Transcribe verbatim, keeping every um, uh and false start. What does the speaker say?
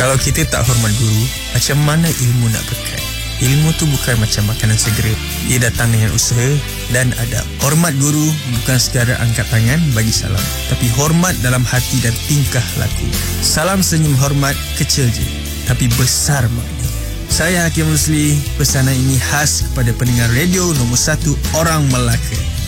Kalau kita tak hormat guru, macam mana ilmu nak berkat? Ilmu tu bukan macam makanan segera. Ia datang dengan usaha dan adab. Hormat guru bukan sekadar angkat tangan bagi salam, tapi hormat dalam hati dan tingkah laku. Salam senyum hormat kecil je, tapi besar makna. Saya Hakim Rusli. Pesanan ini khas kepada pendengar radio nombor satu Orang Melaka.